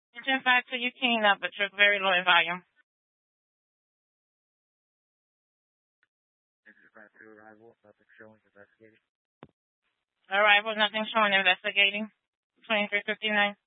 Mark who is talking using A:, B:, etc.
A: Engine 5 to you keying up, but you're very low in volume.
B: Engine 5 to arrival, nothing showing, investigating.
A: Arrival, nothing showing, investigating. 2359.